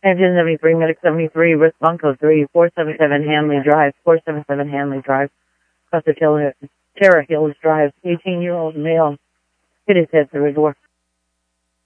Engine 73, Medic 73, Risk Bunko 3, 477 Hanley Drive, 477 Hanley Drive, Costa Terra Hills Drive, 18-year-old male hit his head through a door.